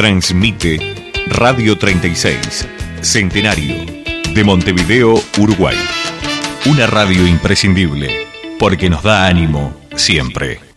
Transmite Radio 36, Centenario, de Montevideo, Uruguay. Una radio imprescindible, porque nos da ánimo siempre.